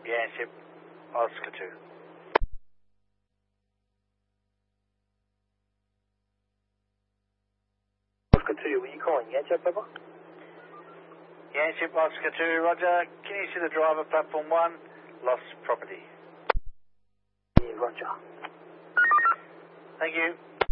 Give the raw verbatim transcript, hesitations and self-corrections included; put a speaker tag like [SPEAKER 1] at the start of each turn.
[SPEAKER 1] Yanship, Oscar two.
[SPEAKER 2] Oscar two, were you calling Yanship, over?
[SPEAKER 1] Yanship, Oscar two, roger. Can you see the driver, platform one? Lost property.
[SPEAKER 2] Yeah, roger.
[SPEAKER 1] Thank you.